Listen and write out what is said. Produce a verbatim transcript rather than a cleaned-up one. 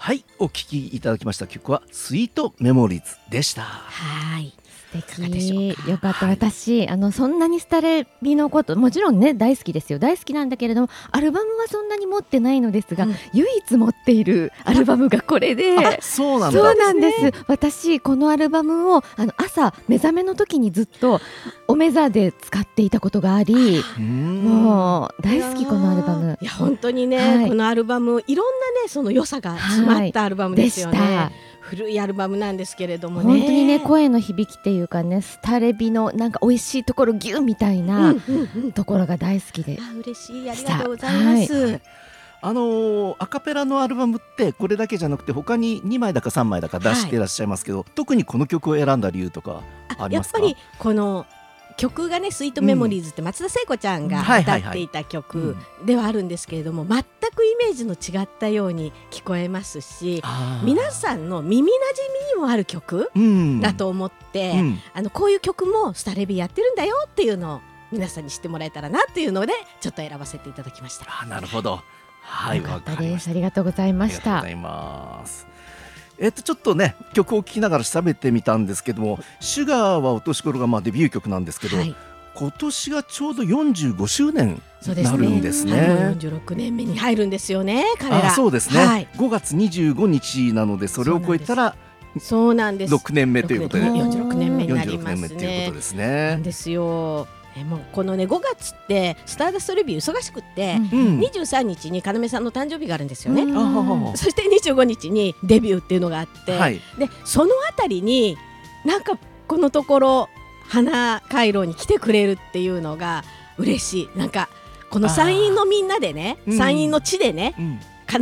はい、お聴きいただきました曲はスイートメモリーズでした。 はい、 素いかがでしょうか。 敵よかった、 はい、 私あのそんなにスタレビのこともちろんね大好きですよ、大好きなんだけれどもアルバムはそんなに持ってないのですが、 うん、 唯一持っているアルバムがこれで、 あ、そうなんだ。 そうなんです。私このアルバムをあの朝目覚めの時にずっとお目覚で使っていたことがあり、 うーん、 もう大好きこのアルバムいや本当にね、 はい、 このアルバムいろんなねその良さが詰まったアルバムですよね。 はい、 古いアルバムなんですけれどもね、 本当にね声の響きっていうかねスタレビのなんか美味しいところギュみたいなうんうんうん、 ところが大好きで、 あ嬉しい、ありがとうございます、はい、 あのー、アカペラのアルバムってこれだけじゃなくて他ににまいだかさんまいだか出していらっしゃいますけど、はい、特にこの曲を選んだ理由とかありますか？ やっぱりこの曲がねスイートメモリーズって松田聖子ちゃんが歌っていた曲ではあるんですけれども、全くイメージの違ったように聞こえますし、皆さんの耳なじみにもある曲だと思って、うん、あのこういう曲もスタレビやってるんだよっていうのを皆さんに知ってもらえたらなっていうのでちょっと選ばせていただきました。 あ、なるほど、はい、 よかったです。ありがとうございました。 ありがとうございます。えっと、ちょっとね曲を聴きながら調べてみたんですけども、シュガーはお年頃がまあデビュー曲なんですけど、はい、今年がちょうどよんじゅうごしゅうねんになるんですね。 そうですね、よんじゅうろくねんめに入るんですよね彼ら。 あ、そうですね、 はい、 ごがつにじゅうごにちなのでそれを超えたらそうなんです、 ろくねんめということでよんじゅうろくねんめになりますね。 よんじゅうろくねんめということですね。 なんですよ。えもうこのねごがつってスターダストレビュー忙しくって、うん、にじゅうさんにちに要さんの誕生日があるんですよね、うん、そしてにじゅうごにちにデビューっていうのがあって、はい、でそのあたりになんかこのところ花回廊に来てくれるっていうのが嬉しい。なんかこの山陰のみんなでね、山陰の地でね、うん、